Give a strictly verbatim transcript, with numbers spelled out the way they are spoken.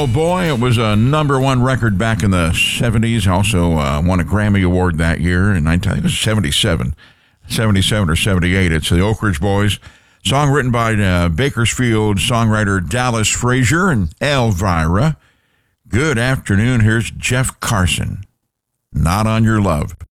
Oh, boy, it was a number one record back in the seventies. Also uh, won a Grammy Award that year in nineteen, I think it was seventy-seven. seventy-seven or seventy-eight. It's the Oak Ridge Boys. Song written by uh, Bakersfield songwriter Dallas Frazier and Elvira. Good afternoon. Here's Jeff Carson. Not on Your Love.